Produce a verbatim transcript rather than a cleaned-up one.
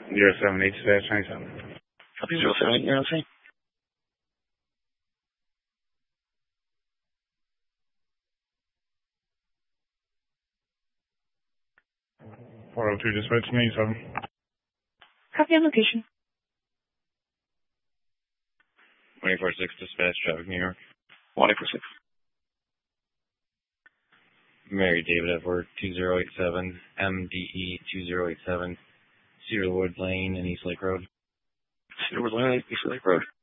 Zero seven eight dash ninety-seven. Copy zero seven eight, you're on scene. four oh two dispatch ninety-seven. Copy on location. twenty-four six dispatch, traffic, New York. one eight four six. Mary David Edward two zero eight seven, M D E two zero eight seven, Cedarwood Lane and East Lake Road. Cedarwood Lane, East Lake Road.